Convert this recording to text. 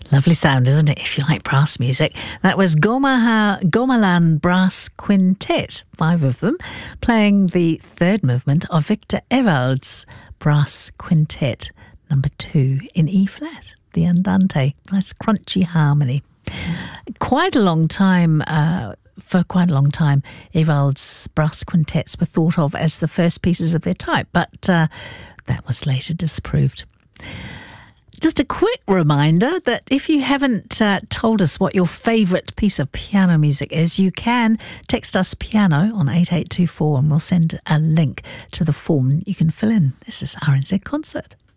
Lovely sound, isn't it, if you like brass music? That was Gomalan Brass Quintet, 5 of them, playing the third movement of Victor Ewald's Brass Quintet, number 2 in E-flat, the Andante. Nice crunchy harmony. For quite a long time, Ewald's brass quintets were thought of as the first pieces of their type, but that was later disproved. Just a quick reminder that if you haven't told us what your favourite piece of piano music is, you can text us piano on 8824 and we'll send a link to the form you can fill in. This is RNZ Concert.